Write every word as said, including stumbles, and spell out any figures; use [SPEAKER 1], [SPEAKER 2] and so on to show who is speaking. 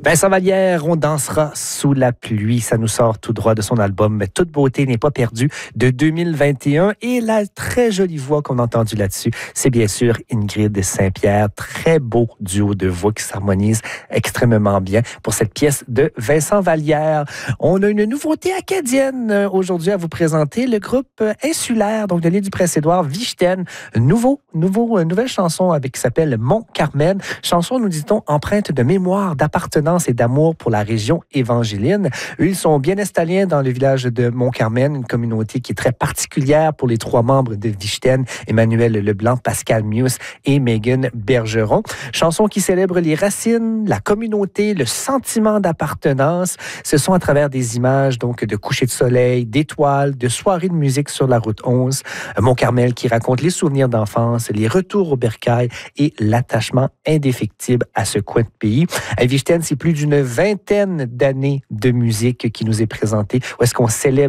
[SPEAKER 1] Vincent Vallière, on dansera sous la pluie. Ça nous sort tout droit de son album « Toute beauté n'est pas perdue » de deux mille vingt et un. Et la très jolie voix qu'on a entendue là-dessus, c'est bien sûr Ingrid Saint-Pierre. Très beau duo de voix qui s'harmonise extrêmement bien pour cette pièce de Vincent Vallière. On a une nouveauté acadienne aujourd'hui à vous présenter, le groupe Insulaire, donc de l'île du Prince-Édouard, Vichten. Nouveau, nouveau, nouvelle chanson avec qui s'appelle « Mont Carmel ». Chanson, nous dit-on, empreinte de mémoire, d'appartenance et d'amour pour la région évangéline. Eux, ils sont bien installés dans le village de Mont-Carmel, une communauté qui est très particulière pour les trois membres de Vichten, Emmanuel Leblanc, Pascal Mius et Megan Bergeron. Chanson qui célèbre les racines, la communauté, le sentiment d'appartenance. Ce sont à travers des images donc de coucher de soleil, d'étoiles, de soirées de musique sur la route onze. Mont-Carmel qui raconte les souvenirs d'enfance, les retours au bercail et l'attachement indéfectible à ce coin de pays. À Vichten, c'est plus d'une vingtaine d'années de musique qui nous est présentée, où est-ce qu'on célèbre